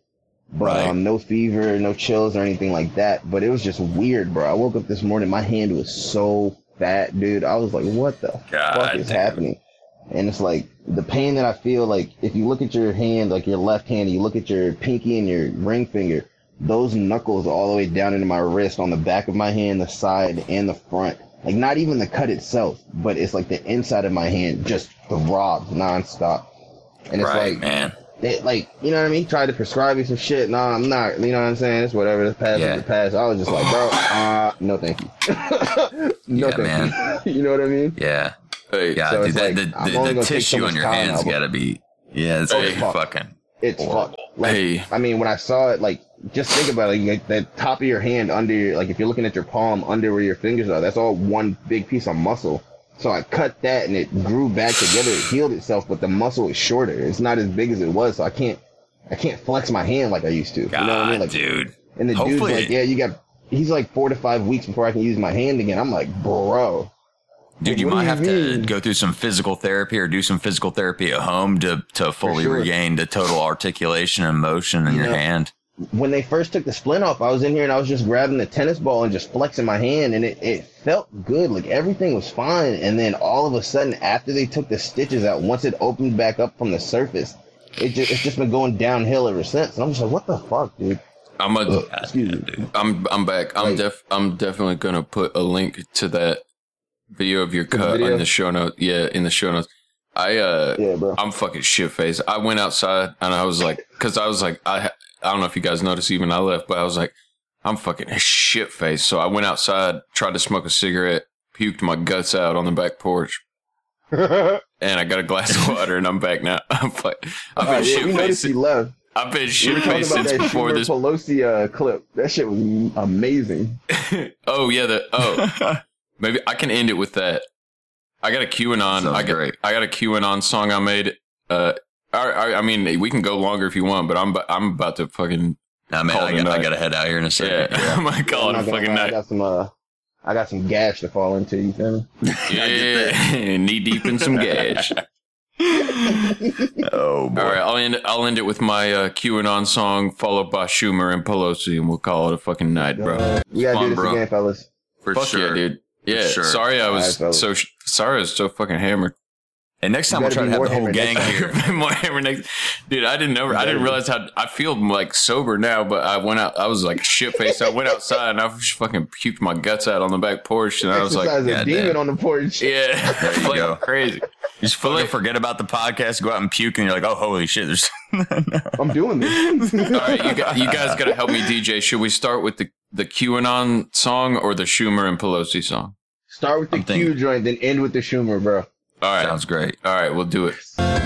But no fever, no chills or anything like that. But it was just weird, bro. I woke up this morning, my hand was so fat, dude. I was like, what the fuck is happening? And it's like the pain that I feel, like if you look at your hand, like your left hand, you look at your pinky and your ring finger, those knuckles all the way down into my wrist on the back of my hand, the side and the front. Like not even the cut itself, but it's like the inside of my hand just throbs nonstop. And it's like, man. They, like, you know what I mean? Tried to prescribe me some shit. No, I'm not. You know what I'm saying? It's whatever. The past is the past. I was just like, bro, no thank you. No thank you. You know what I mean? Yeah. Yeah, so dude, the tissue on your hands gotta be, it's fucking. It's fucked. Like, I mean, when I saw it, like, just think about it, like the top of your hand under your, like if you're looking at your palm under where your fingers are, that's all one big piece of muscle. So I cut that and it grew back together. It healed itself, but the muscle is shorter. It's not as big as it was, so I can't flex my hand like I used to. God, you know what I mean? Like, dude. And the dude's like, he's like 4 to 5 weeks before I can use my hand again. I'm like, bro. Dude, you might have to go through some physical therapy or do some physical therapy at home to fully regain the total articulation and motion in your hand. When they first took the splint off, I was in here and I was just grabbing the tennis ball and just flexing my hand, and it felt good. Like everything was fine. And then all of a sudden, after they took the stitches out, once it opened back up from the surface, it's just been going downhill ever since. And I'm just like, what the fuck, dude? I'm back. I'm definitely gonna put a link to that video of your cut in the show notes. Yeah, in the show notes. I'm fucking shit faced. I went outside and I was like, I don't know if you guys noticed even I left, but I was like, I'm fucking shit faced. So I went outside, tried to smoke a cigarette, puked my guts out on the back porch. And I got a glass of water and I'm back now. I've been shit faced. I've been shit faced since before this Pelosi clip. That shit was amazing. Oh yeah, maybe I can end it with that. I got a QAnon. I got a QAnon song I made. I mean, we can go longer if you want, but I'm about to fucking. Nah, man, I gotta head out here in a second. Yeah. I'm gonna call it a fucking night. I got some gash to fall into. You feel me? Yeah, knee deep in some gash. Oh boy! All right, I'll end it with my QAnon song, followed by Schumer and Pelosi, and we'll call it a fucking night, bro. We gotta do this again, fellas. Fuck sure, dude. Yeah, sure. Sorry I was so fucking hammered. And next time we'll try to have the whole gang here. More hammered next. Dude, I didn't realize how I feel like sober now, but I went out. I was like shit faced. I went outside and I just fucking puked my guts out on the back porch, and I was like, a demon on the porch. Yeah, there you go. Crazy. You just fucking forget about the podcast, go out and puke, and you're like, oh, holy shit! There's. I'm doing this. All right, you guys got to help me, DJ. Should we start with the QAnon song or the Schumer and Pelosi song? Start with the Q joint, then end with the Schumer, bro. All right. Sounds great. All right, we'll do it.